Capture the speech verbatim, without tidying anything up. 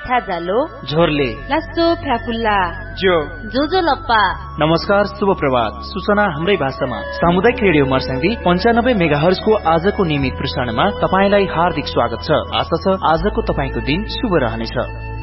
छ्याजालो झोरले लास्टो फ्याफुल्ला जो जो जो लप्पा। नमस्कार, शुभ प्रभात। सूचना हाम्रै भाषामा सामुदायिक रेडियो मर्स्याङ्दी पञ्चानब्बे मेगाहर्जको आजको नियमित प्रसारणमा तपाईलाई हार्दिक स्वागत छ। आशा छ आजको तपाईको दिन शुभ रहनेछ।